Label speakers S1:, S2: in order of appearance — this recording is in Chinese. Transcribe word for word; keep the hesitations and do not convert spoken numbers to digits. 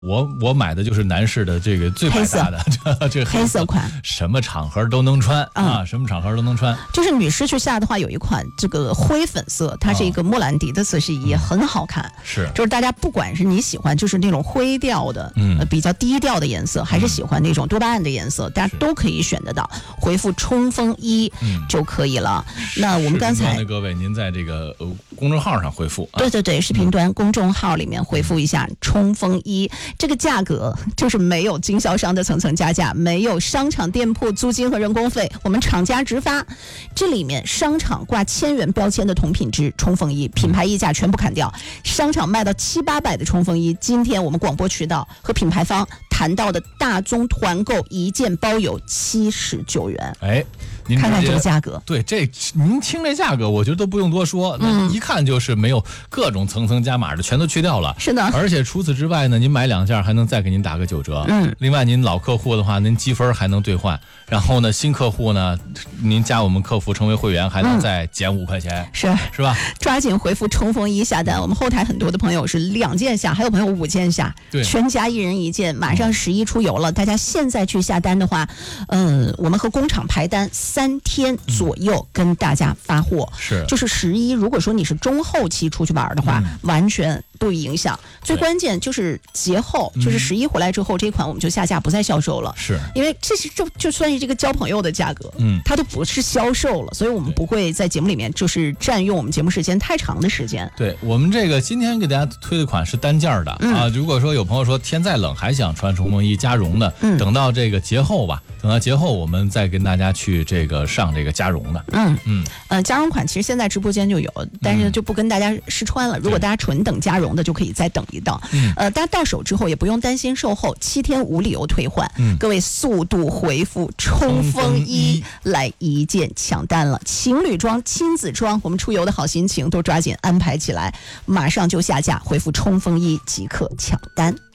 S1: 我我买的就是男士的这个最百搭的这个
S2: 黑色款，
S1: 什么场合都能穿、嗯、啊，什么场合都能穿。
S2: 就是女士去下的话，有一款这个灰粉色，它是一个莫兰迪的色系，也很好看。
S1: 嗯、是，
S2: 就是大家不管是你喜欢就是那种灰调的，嗯、呃，比较低调的颜色，还是喜欢那种多巴胺的颜色，大家都可以选得到。回复冲锋衣就可以了。嗯、那我们刚才
S1: 的各位，您在这个呃公众号上回复、啊，
S2: 对对对，视频端公众号里面回复一下冲锋衣。这个价格就是没有经销商的层层加价，没有商场店铺租金和人工费，我们厂家直发。这里面商场挂千元标签的同品质冲锋衣，品牌溢价全部砍掉，商场卖到七八百的冲锋衣，今天我们广播渠道和品牌方谈到的大宗团购一件包邮七十九元。
S1: 哎，您
S2: 看看这个价格，
S1: 对，这您听这价格，我觉得都不用多说，那一看就是没有各种层层加码的，全都去掉了。
S2: 是的，
S1: 而且除此之外呢，您买两件还能再给您打个九折。嗯，另外您老客户的话，您积分还能兑换。然后呢，新客户呢，您加我们客服成为会员，还能再减五块钱。
S2: 是
S1: 是吧？
S2: 抓紧回复冲锋衣下单。我们后台很多的朋友是两件下，还有朋友五件下，
S1: 对，
S2: 全家一人一件。马上十一出游了，大家现在去下单的话，嗯，我们和工厂排单三天左右跟大家发货。
S1: 是，
S2: 就是十一，如果说你是中后期出去玩的话，嗯、完全不影响。最关键就是节后，就是十一回来之后，这款我们就下架不再销售了。
S1: 是，
S2: 因为这是就就算是这个交朋友的价格，嗯，它都不是销售了，所以我们不会在节目里面就是占用我们节目时间太长的时间。
S1: 对，我们这个今天给大家推的款是单件的、嗯、啊。如果说有朋友说天再冷还想穿冲锋衣加绒的，嗯，等到这个节后吧，等到节后我们再跟大家去这个上这个加绒的。
S2: 嗯嗯呃，加绒款其实现在直播间就有，但是就不跟大家试穿了。嗯、如果大家纯等加绒的，就可以再等一等。嗯，呃，大家到手之后也不用担心售后，七天无理由退换。嗯，各位速度回复冲锋衣来一键抢单了。情侣装、亲子装，我们出游的好心情都抓紧安排起来，马上就下架，回复冲锋衣即可抢单。